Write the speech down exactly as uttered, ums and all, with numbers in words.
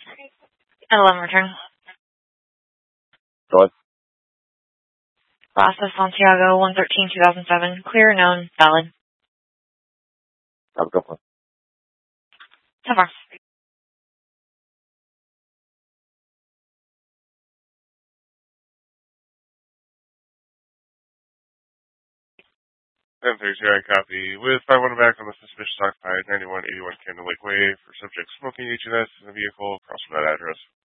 eleven return. Go ahead. Process Santiago, one thirteen two thousand seven. Clear, known, valid. Have a good one. ten more. ten thirty-two, copy. With five one back on the suspicious occupied ninety-one eighty-one Candle Lake Way for subject smoking H and S in the vehicle across from that address.